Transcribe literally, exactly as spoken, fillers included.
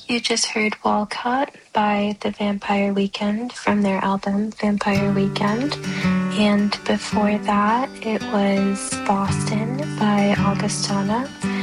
You just heard Walcott by The Vampire Weekend from their album Vampire Weekend. And before that, it was Boston by Augustana